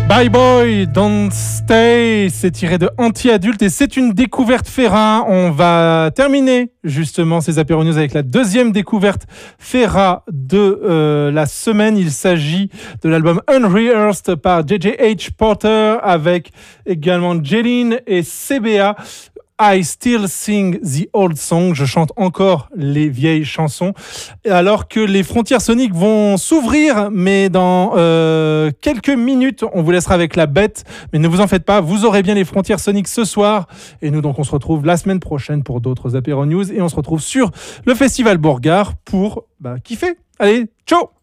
Bye Boy, Don't Stay, c'est tiré de Anti-Adulte et c'est une découverte Ferra. On va terminer justement ces apéro news avec la deuxième découverte Ferra de la semaine. Il s'agit de l'album Unrehearsed par J.J.H. Porter avec également Jeline et CBA. I Still Sing the Old Song, je chante encore les vieilles chansons, alors que les frontières soniques vont s'ouvrir, mais dans quelques minutes, on vous laissera avec la bête, mais ne vous en faites pas, vous aurez bien les frontières soniques ce soir, et nous donc on se retrouve la semaine prochaine pour d'autres apéro news, et on se retrouve sur le Festival Bourgard pour kiffer. Allez, ciao!